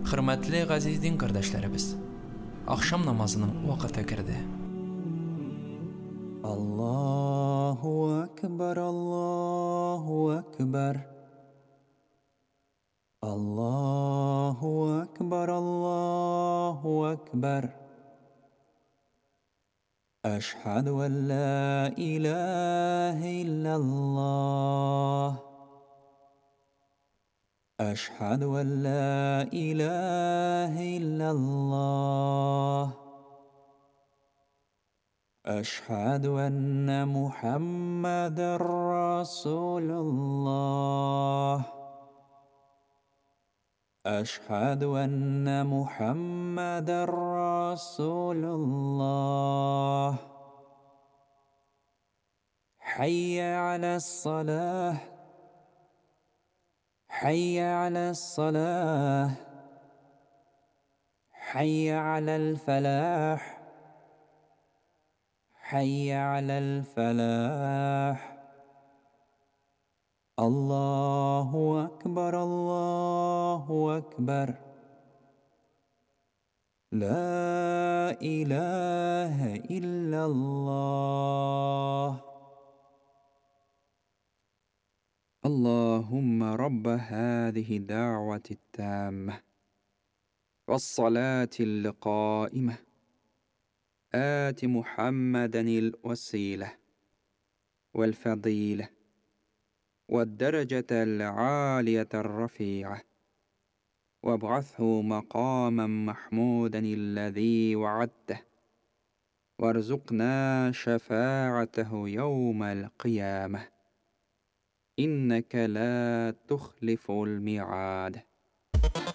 Hürmetli gaziz din kardeşlerimiz, akşam namazının vakti kirdi. Allahu Ekber, Allahu Ekber. Allahu Ekber, Allahu Ekber. Eşhedü en la ilahe illallah. أشهد أن لا إله إلا الله. أشهد أن محمدًا رسول الله. أشهد أن محمدًا رسول الله. حي على الصلاة. حي على الصلاة. حي على الفلاح. حي على الفلاح. الله أكبر، الله أكبر. لا إله إلا الله. اللهم رب هذه الدعوة التامة والصلاة القائمة آت محمدًا الوسيلة والفضيلة والدرجة العالية الرفيعة وابعثه مقامًا محمودًا الذي وعدته وارزقنا شفاعته يوم القيامة إنك لا تخلف الميعاد.